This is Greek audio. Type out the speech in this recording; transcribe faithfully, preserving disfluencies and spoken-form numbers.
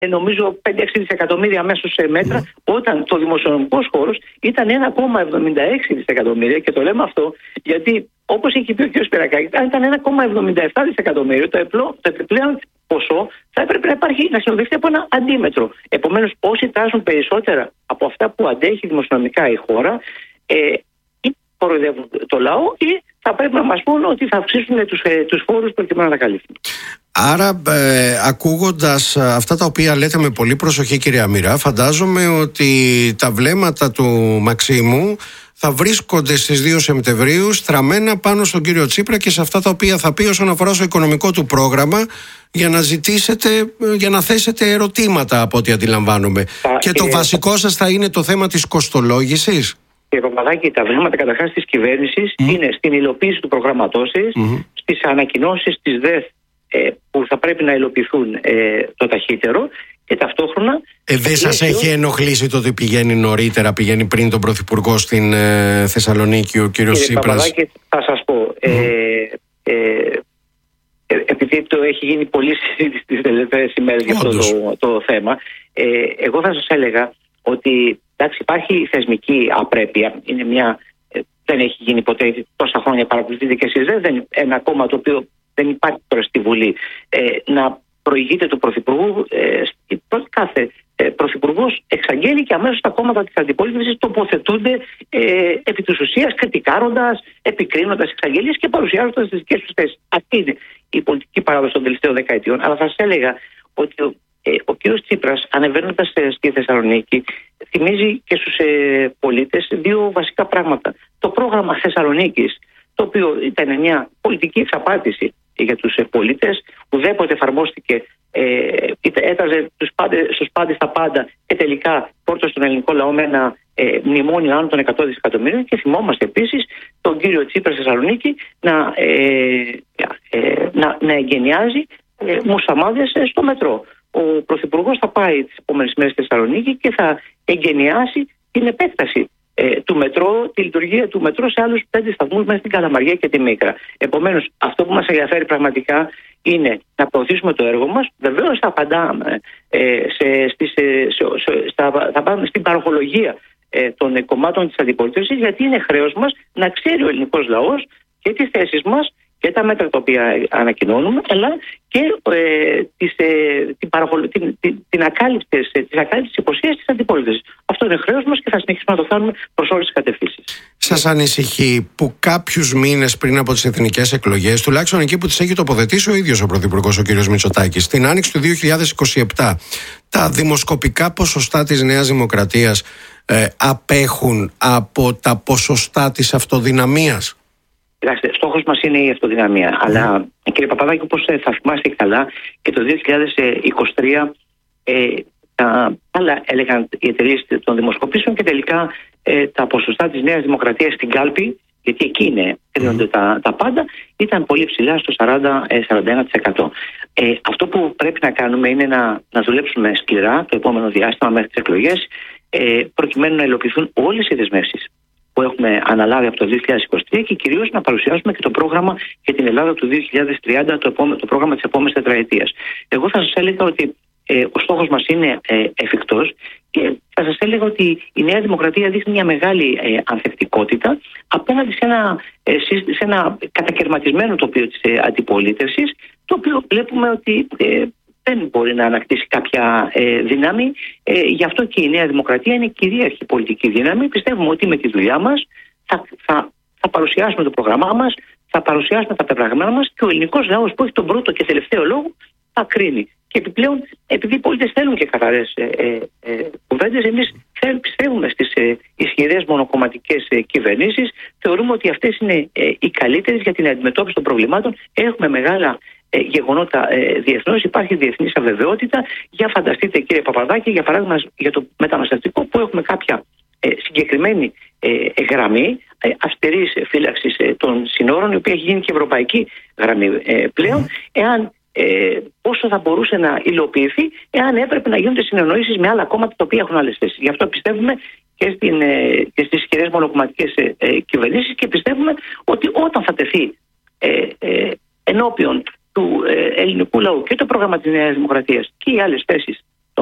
νομίζω πέντε έξι δισεκατομμύρια μέσω σε μέτρα, mm. όταν το δημοσιονομικός χώρος ήταν ένα κόμμα εβδομήντα έξι δισεκατομμύρια. Και το λέμε αυτό γιατί, όπως έχει πει ο κ. Σπυρακάκης, αν ήταν ένα κόμμα εβδομήντα επτά δισεκατομμύρια, το, το επιπλέον ποσό θα έπρεπε να υπάρχει, να συνοδευτεί από ένα αντίμετρο. Επομένως, όσοι τάζουν περισσότερα από αυτά που αντέχει δημοσιονομικά η χώρα, ε, ή κοροϊδεύουν το λαό, ή θα πρέπει να μας πούν ότι θα αυξήσουν τους, ε, τους φόρους προκειμένου να τα καλύψουν. Άρα, ε, ακούγοντας αυτά τα οποία λέτε με πολύ προσοχή, κυρία Μοίρα, φαντάζομαι ότι τα βλέμματα του Μαξίμου θα βρίσκονται στις δύο Σεπτεμβρίου στραμμένα πάνω στον κύριο Τσίπρα και σε αυτά τα οποία θα πει όσον αφορά στο οικονομικό του πρόγραμμα, για να ζητήσετε, για να θέσετε ερωτήματα, από ό,τι αντιλαμβάνομαι. Α, και το ε, βασικό σας θα είναι το θέμα της κοστολόγησης. Κύριε Παπαδάκη, τα βλέμματα καταρχάς της κυβέρνησης mm. είναι στην υλοποίηση του προγραμματός της, mm-hmm. στις ανακοινώσεις της ΔΕΘ ε, που θα πρέπει να υλοποιηθούν ε, το ταχύτερο, και ταυτόχρονα. Ε, δεν σας έχει ενοχλήσει το ότι πηγαίνει νωρίτερα, πηγαίνει πριν τον Πρωθυπουργό στην ε, Θεσσαλονίκη ο κύριος Τσίπρας? Κύριε Παπαδάκη, θα σας πω. Mm. Ε, ε, ε, επειδή το έχει γίνει πολύ συζήτηση τις τελευταίες ημέρες για αυτό το, το θέμα, ε, εγώ θα σας έλεγα ότι εντάξει, υπάρχει θεσμική απρέπεια. Είναι μια, ε, δεν έχει γίνει ποτέ, τόσα χρόνια παρακολουθείτε και εσείς, δεν είναι ένα κόμμα το οποίο δεν υπάρχει τώρα στη Βουλή, ε, να προηγείται του Πρωθυπουργού. Ε, κάθε ε, Πρωθυπουργός εξαγγέλει και αμέσως τα κόμματα της αντιπολίτευσης τοποθετούνται ε, επί της ουσίας, κριτικάροντας, επικρίνοντας εξαγγελίες και παρουσιάζοντας τις δικές τους θέσεις. Αυτή είναι η πολιτική παράδοση των τελευταίων δεκαετιών. Αλλά θα σας έλεγα ότι ο, ε, ο κ. Τσίπρας, ανεβαίνοντας ε, στη Θεσσαλονίκη, θυμίζει και στους ε, πολίτες δύο βασικά πράγματα. Το πρόγραμμα Θεσσαλονίκης, το οποίο ήταν μια πολιτική εξαπάτηση για τους πολίτες, ουδέποτε εφαρμόστηκε, ε, έταζε τους πάντες, στους πάντες τα πάντα και τελικά πόρτωσε τον ελληνικό λαό με ένα ε, μνημόνιο άνω των εκατό δισεκατομμυρίων. Και θυμόμαστε επίσης τον κύριο Τσίπρα στη Θεσσαλονίκη να, ε, ε, να, να εγκαινιάζει ε, μουσαμάδες στο μετρό. Ο Πρωθυπουργός θα πάει τις επόμενες μέρες στη Θεσσαλονίκη και θα εγκαινιάσει την επέκταση Ε, του μετρό, τη λειτουργία του μετρό σε άλλους πέντε σταθμούς μέσα στην Καλαμαριά και τη Μίκρα. Επομένως, αυτό που μας ενδιαφέρει πραγματικά είναι να προωθήσουμε το έργο μας. Βεβαίως θα απαντάμε ε, σε, στις, σε, σε, στα, θα πάμε στην παροχολογία ε, των κομμάτων της αντιπολίτευσης, γιατί είναι χρέος μας να ξέρει ο ελληνικός λαός και τις θέσεις μας και τα μέτρα τα οποία ανακοινώνουμε, αλλά και ε, τις, ε, την, παραχολ... την, την, την ακάλυψη της υποσχέσης της αντιπολίτευσης. Αυτό είναι χρέος μας και θα συνεχίσουμε να το κάνουμε προς όλες τις κατευθύνσεις. Σας ανησυχεί που κάποιους μήνες πριν από τις εθνικές εκλογές, τουλάχιστον εκεί που τις έχει τοποθετήσει ο ίδιος ο Πρωθυπουργός, ο κ. Μητσοτάκης, την άνοιξη του δύο χιλιάδες είκοσι επτά, τα δημοσκοπικά ποσοστά της Νέας Δημοκρατίας ε, απέχουν από τα ποσοστά της αυτοδυναμίας? Κοιτάξτε, στόχος μας είναι η αυτοδυναμία. Mm. Αλλά, κύριε Παπαδάκη, όπως θα θυμάστε καλά, και το δύο χιλιάδες είκοσι τρία ε, τα άλλα έλεγαν οι εταιρείες των δημοσκοπήσεων και τελικά ε, τα ποσοστά της Νέας Δημοκρατίας στην κάλπη, γιατί εκεί είναι, κρίνονται mm. τα, τα πάντα, ήταν πολύ ψηλά στο σαράντα με σαράντα ένα τοις εκατό. Ε, αυτό που πρέπει να κάνουμε είναι να, να δουλέψουμε σκληρά το επόμενο διάστημα μέχρι τις εκλογές, ε, προκειμένου να υλοποιηθούν όλες οι δεσμεύσεις που έχουμε αναλάβει από το δύο χιλιάδες είκοσι τρία και κυρίως να παρουσιάσουμε και το πρόγραμμα για την Ελλάδα του δύο χιλιάδες τριάντα, το, επόμε, το πρόγραμμα της επόμενης τετραετίας. Εγώ θα σας έλεγα ότι ε, ο στόχος μας είναι ε, εφικτός και θα σας έλεγα ότι η Νέα Δημοκρατία δείχνει μια μεγάλη ε, ανθεκτικότητα απέναντι σε ένα, ε, σε ένα κατακαιρματισμένο τοπίο της ε, αντιπολίτευσης, το οποίο βλέπουμε ότι ε, δεν μπορεί να ανακτήσει κάποια ε, δύναμη. Ε, γι' αυτό και η Νέα Δημοκρατία είναι κυρίαρχη πολιτική δύναμη. Πιστεύουμε ότι με τη δουλειά μας θα, θα, θα παρουσιάσουμε το πρόγραμμά μας, θα παρουσιάσουμε τα πεπραγμένα μας και ο ελληνικός λαός που έχει τον πρώτο και τελευταίο λόγο θα κρίνει. Και επιπλέον, επειδή οι πολίτες θέλουν και καθαρές ε, ε, ε, κουβέντες, εμείς πιστεύουμε στις ε, ισχυρές μονοκομματικές ε, κυβερνήσεις. Θεωρούμε ότι αυτές είναι ε, οι καλύτερες για την αντιμετώπιση των προβλημάτων. Έχουμε μεγάλα ε, γεγονότα ε, διεθνώς, υπάρχει διεθνής αβεβαιότητα. Για φανταστείτε, κύριε Παπαδάκη, για παράδειγμα για το μεταναστευτικό, που έχουμε κάποια ε, συγκεκριμένη ε, γραμμή ε, αυστηρής φύλαξης ε, των συνόρων, η οποία έχει γίνει και ευρωπαϊκή γραμμή ε, πλέον. Εάν Ε, πόσο θα μπορούσε να υλοποιηθεί εάν έπρεπε να γίνονται συνεννοήσεις με άλλα κόμματα τα οποία έχουν άλλες θέσεις. Γι' αυτό πιστεύουμε και, στην, ε, και στις ισχυρές μονοκομματικές ε, ε, κυβερνήσεις και πιστεύουμε ότι όταν θα τεθεί ε, ε, ενώπιον του ε, ελληνικού λαού και το πρόγραμμα της Νέας Δημοκρατίας και οι άλλες θέσεις